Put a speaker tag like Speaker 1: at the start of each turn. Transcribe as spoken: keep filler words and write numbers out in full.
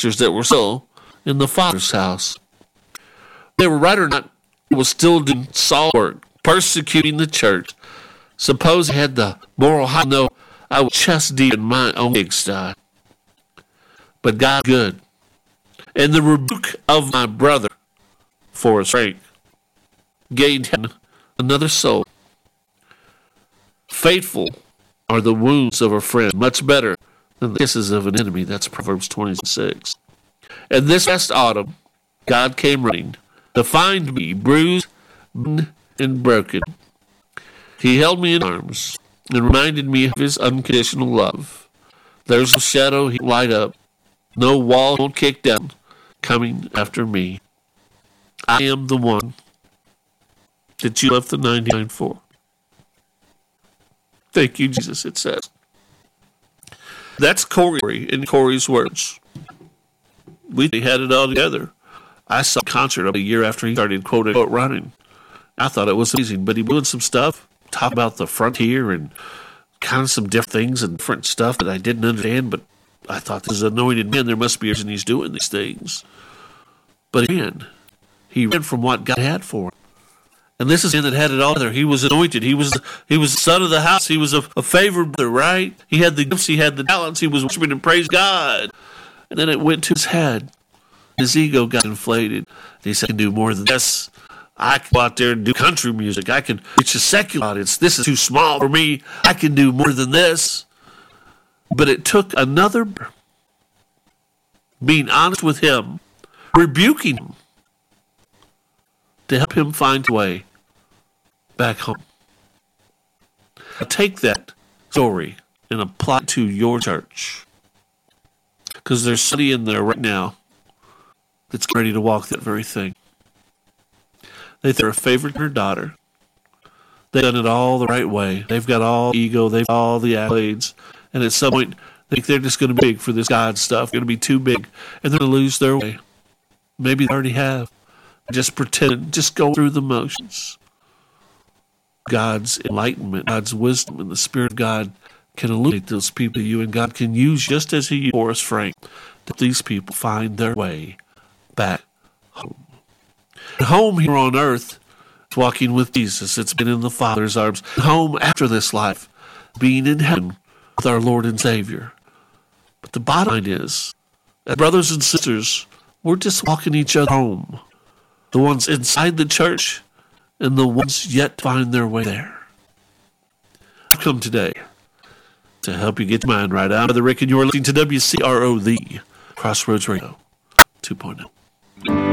Speaker 1: sisters that were still in the Father's house. They were right or not, was still doing Saul work, persecuting the church. Suppose I had the moral high, no, I was chest deep in my own pigsty. But God good. And the rebuke of my brother, Forrest Frank, gained him another soul. Faithful are the wounds of a friend, much better than the kisses of an enemy. That's Proverbs twenty-six. And this past autumn, God came running to find me bruised and broken. He held me in arms and reminded me of his unconditional love. There's a shadow he light up, no wall won't kick down, coming after me. I am the one that you left the ninety-nine for. Thank you, Jesus, it says. That's Corey in Corey's words. We had it all together. I saw a concert a year after he started quote unquote running. I thought it was amazing, but he was doing some stuff, talk about the frontier and kind of some different things and different stuff that I didn't understand, but I thought this is an anointed man. There must be a reason he's doing these things. But again, he ran from what God had for him. And this is him that had it all there. He was anointed. He was he was the son of the house. He was a, a favored brother, right? He had the gifts. He had the talents. He was worshiping and praised God. And then it went to his head. His ego got inflated. He said, I can do more than this. I can go out there and do country music. I can reach a secular audience. This is too small for me. I can do more than this. But it took another being honest with him, rebuking him, to help him find a way back home. Now take that story and apply it to your church. Because there's somebody in there right now that's ready to walk that very thing. They they're a favorite her daughter. They've done it all the right way. They've got all the ego. They've got all the accolades. And at some point, they think they're just going to be big for this God stuff. They're going to be too big. And they're going to lose their way. Maybe they already have. Just pretend, just go through the motions. God's enlightenment, God's wisdom, and the Spirit of God can illuminate those people to you, and God can use, just as he used Forrest Frank, that these people find their way back home. And home here on earth is walking with Jesus. It's been in the Father's arms. Home after this life, being in heaven with our Lord and Savior. But the bottom line is, as brothers and sisters, we're just walking each other home. The ones inside the church and the ones yet to find their way there. I've come today to help you get your mind right. I'm Brother Rick, and you're listening to W C R O, the Crossroads Radio two point oh.